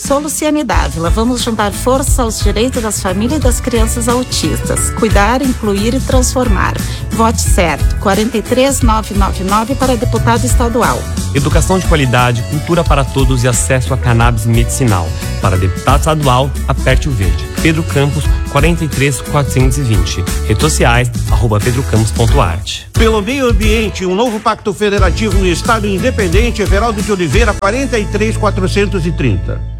Sou Luciane Dávila. Vamos juntar força aos direitos das famílias e das crianças autistas. Cuidar, incluir e transformar. Vote certo. 43999 para deputado estadual. Educação de qualidade, cultura para todos e acesso a cannabis medicinal. Para deputado estadual, aperte o verde. Pedro Campos, 43420. Redes sociais, @pedrocampos.art. Pelo meio ambiente, um novo pacto federativo no Estado Independente, Everaldo de Oliveira, 43430.